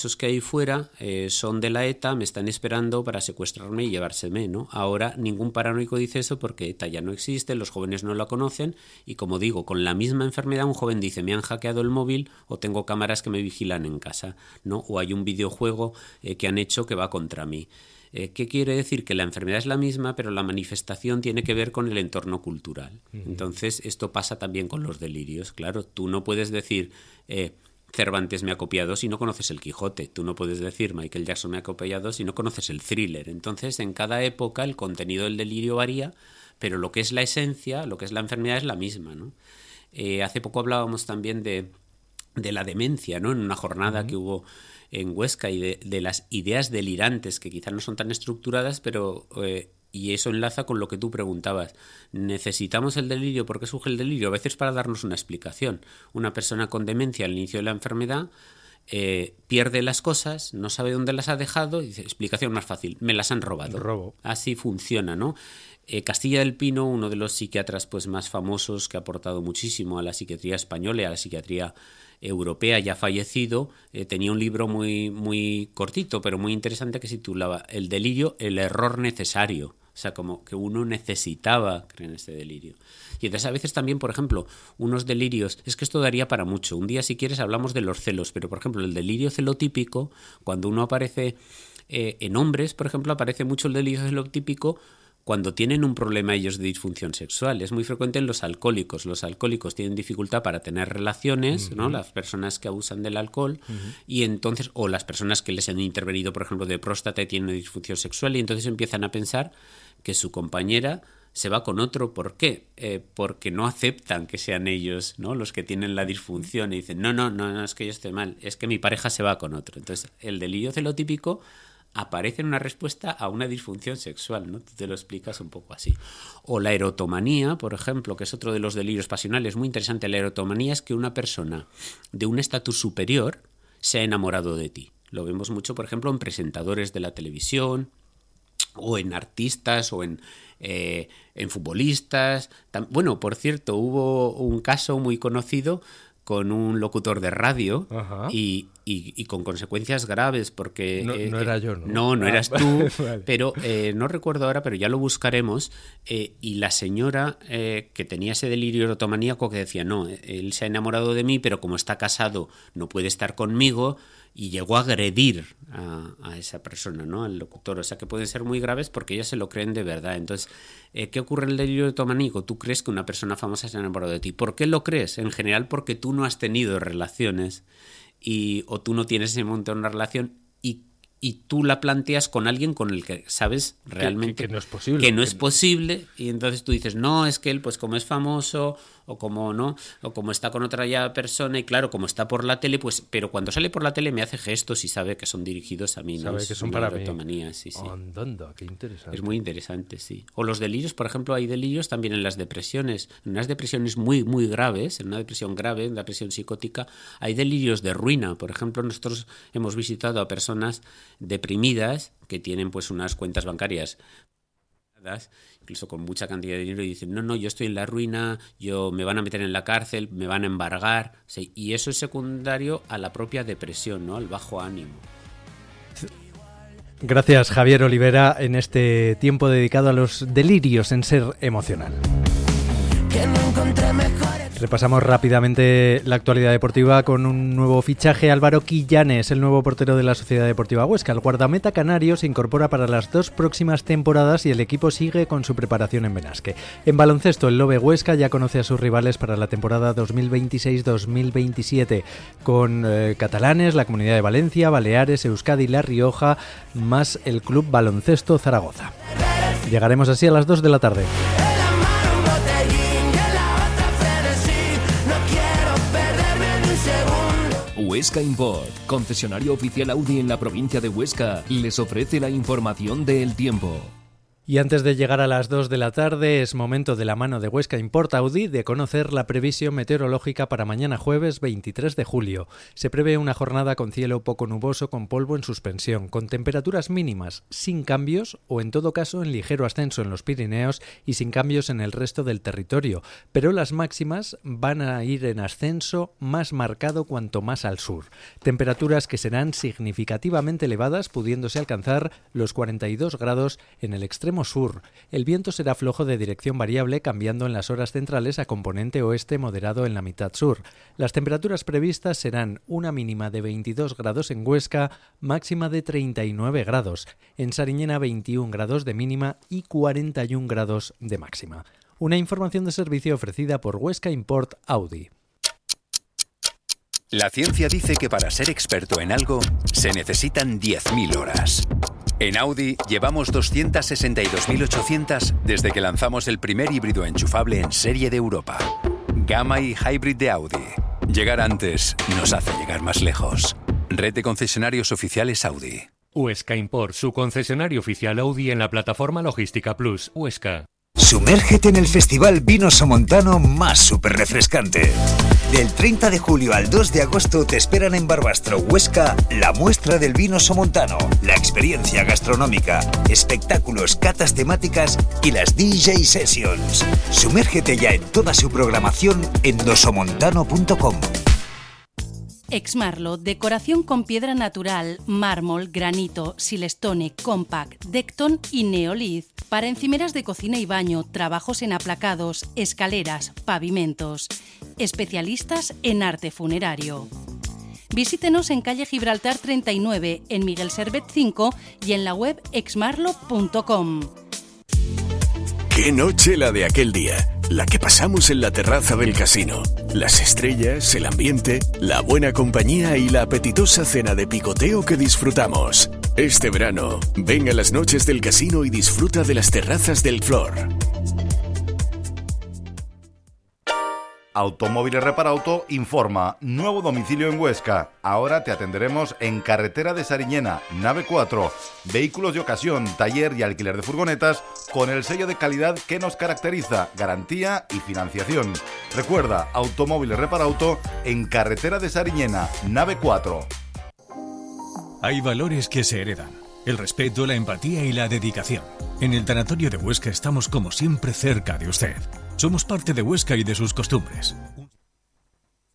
Esos que hay fuera son de la ETA, me están esperando para secuestrarme y llevárseme, ¿no? Ahora ningún paranoico dice eso porque ETA ya no existe, los jóvenes no la conocen y, como digo, con la misma enfermedad un joven dice me han hackeado el móvil o tengo cámaras que me vigilan en casa, ¿no? O hay un videojuego que han hecho que va contra mí. ¿Qué quiere decir? Que la enfermedad es la misma, pero la manifestación tiene que ver con el entorno cultural. Entonces, esto pasa también con los delirios. Claro, tú no puedes decir Cervantes me ha copiado si no conoces el Quijote. Tú no puedes decir Michael Jackson me ha copiado si no conoces el Thriller. Entonces, en cada época el contenido del delirio varía, pero lo que es la esencia, lo que es la enfermedad es la misma, ¿no? Hace poco hablábamos también de la demencia, ¿no? En una jornada que hubo en Huesca y de las ideas delirantes que quizás no son tan estructuradas, pero y eso enlaza con lo que tú preguntabas. ¿Necesitamos el delirio? ¿Por qué surge el delirio? A veces para darnos una explicación. Una persona con demencia al inicio de la enfermedad pierde las cosas, no sabe dónde las ha dejado y dice, explicación más fácil, me las han robado. Robo. Así funciona, ¿no? Castilla del Pino, uno de los psiquiatras pues más famosos que ha aportado muchísimo a la psiquiatría española y a la psiquiatría europea, ya fallecido, tenía un libro muy cortito pero muy interesante que se titulaba El delirio, el error necesario. O sea, como que uno necesitaba creer en este delirio. Y entonces a veces también, por ejemplo, unos delirios, es que esto daría para mucho. Un día, si quieres, hablamos de los celos, pero por ejemplo, el delirio celotípico, cuando uno aparece en hombres, por ejemplo, aparece mucho el delirio celotípico cuando tienen un problema ellos de disfunción sexual. Es muy frecuente en los alcohólicos. Los alcohólicos tienen dificultad para tener relaciones, ¿no? Las personas que abusan del alcohol, y entonces, o las personas que les han intervenido, por ejemplo, de próstata y tienen una disfunción sexual, y entonces empiezan a pensar que su compañera se va con otro. ¿Por qué? Porque no aceptan que sean ellos, ¿no?, los que tienen la disfunción y dicen, no, es que yo esté mal, es que mi pareja se va con otro. Entonces, el delirio celotípico aparece en una respuesta a una disfunción sexual, ¿no? Tú te lo explicas un poco así. O la erotomanía, por ejemplo, que es otro de los delirios pasionales muy interesante. La erotomanía es que una persona de un estatus superior se ha enamorado de ti. Lo vemos mucho, por ejemplo, en presentadores de la televisión, o en artistas, o en futbolistas. Bueno, por cierto, hubo un caso muy conocido con un locutor de radio y con consecuencias graves porque... No era yo, ¿no? No eras tú, vale. pero no recuerdo ahora, pero ya lo buscaremos. Y la señora que tenía ese delirio erotomaníaco que decía, no, él se ha enamorado de mí, pero como está casado no puede estar conmigo, y llegó a agredir a esa persona, ¿no?, al locutor. O sea, que pueden ser muy graves porque ellas se lo creen de verdad. Entonces, ¿qué ocurre en el delirio erotomaníaco? Tú crees que una persona famosa se ha enamorado de ti. ¿Por qué lo crees? En general porque tú no has tenido relaciones o tú no tienes en ese momento una relación y tú la planteas con alguien con el que sabes realmente que no es posible. Que no es posible, y entonces tú dices, no, es que él, pues como es famoso, o como no, o como está con otra ya persona, y claro, como está por la tele, pues, pero cuando sale por la tele me hace gestos y sabe que son dirigidos a mí, ¿no? Sabe que son para mí. Sí, sí. Andando, qué interesante. Es muy interesante, sí. O los delirios, por ejemplo, hay delirios también en las depresiones. En unas depresiones muy, muy graves, en una depresión grave, en una depresión psicótica, hay delirios de ruina. Por ejemplo, nosotros hemos visitado a personas deprimidas que tienen pues unas cuentas bancarias incluso con mucha cantidad de dinero, y dicen, no, yo estoy en la ruina, me van a meter en la cárcel, me van a embargar, sí, y eso es secundario a la propia depresión, ¿no?, al bajo ánimo. Gracias, Javier Olivera, en este tiempo dedicado a los delirios en Ser Emocional. Repasamos rápidamente la actualidad deportiva con un nuevo fichaje. Álvaro Quillanes, el nuevo portero de la Sociedad Deportiva Huesca. El guardameta canario se incorpora para las 2 próximas temporadas y el equipo sigue con su preparación en Benasque. En baloncesto, el Lobe Huesca ya conoce a sus rivales para la temporada 2026-2027, con catalanes, la Comunidad de Valencia, Baleares, Euskadi y La Rioja, más el Club Baloncesto Zaragoza. Llegaremos así a las 2 de la tarde. Huesca Import, concesionario oficial Audi en la provincia de Huesca, les ofrece la información del tiempo. Y antes de llegar a las 2 de la tarde es momento, de la mano de Huesca Import Audi, de conocer la previsión meteorológica para mañana jueves 23 de julio. Se prevé una jornada con cielo poco nuboso con polvo en suspensión, con temperaturas mínimas sin cambios o en todo caso en ligero ascenso en los Pirineos y sin cambios en el resto del territorio, pero las máximas van a ir en ascenso más marcado cuanto más al sur. Temperaturas que serán significativamente elevadas, pudiéndose alcanzar los 42 grados en el extremo sur. El viento será flojo de dirección variable, cambiando en las horas centrales a componente oeste moderado en la mitad sur. Las temperaturas previstas serán una mínima de 22 grados en Huesca, máxima de 39 grados. En Sariñena 21 grados de mínima y 41 grados de máxima. Una información de servicio ofrecida por Huesca Import Audi. La ciencia dice que para ser experto en algo se necesitan 10.000 horas. En Audi llevamos 262.800 desde que lanzamos el primer híbrido enchufable en serie de Europa. Gamma y Hybrid de Audi. Llegar antes nos hace llegar más lejos. Red de concesionarios oficiales Audi. Huesca Import, su concesionario oficial Audi en la plataforma Logística Plus, Huesca. Sumérgete en el festival Vino Somontano más súper refrescante. Del 30 de julio al 2 de agosto te esperan en Barbastro, Huesca, la muestra del vino somontano, la experiencia gastronómica, espectáculos, catas temáticas y las DJ Sessions. Sumérgete ya en toda su programación en dosomontano.com. Exmarlo, decoración con piedra natural, mármol, granito, silestone, compact, Decton y neolith. Para encimeras de cocina y baño, trabajos en aplacados, escaleras, pavimentos. Especialistas en arte funerario. Visítenos en calle Gibraltar 39, en Miguel Servet 5 y en la web exmarlo.com. ¡Qué noche la de aquel día! La que pasamos en la terraza del casino. Las estrellas, el ambiente, la buena compañía y la apetitosa cena de picoteo que disfrutamos. Este verano, ven a las noches del casino y disfruta de las terrazas del Flor. Automóviles Reparauto informa, nuevo domicilio en Huesca. Ahora te atenderemos en carretera de Sariñena, nave 4. Vehículos de ocasión, taller y alquiler de furgonetas con el sello de calidad que nos caracteriza, garantía y financiación. Recuerda, Automóviles Reparauto en carretera de Sariñena, nave 4. Hay valores que se heredan. El respeto, la empatía y la dedicación. En el Tanatorio de Huesca estamos como siempre cerca de usted. Somos parte de Huesca y de sus costumbres.